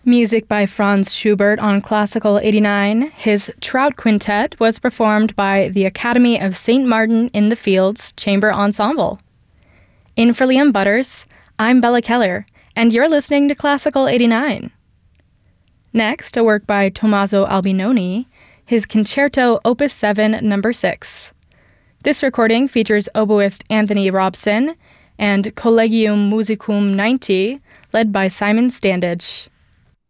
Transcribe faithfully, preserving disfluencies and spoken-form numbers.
Music by Franz Schubert on Classical eighty-nine. His Trout Quintet was performed by the Academy of Saint Martin in the Fields Chamber Ensemble. In for Liam Butters, I'm Bella Keller, and you're listening to Classical eighty-nine. Next, a work by Tommaso Albinoni, his Concerto Opus seven, number six. This recording features oboist Anthony Robson and Collegium Musicum ninety, led by Simon Standage.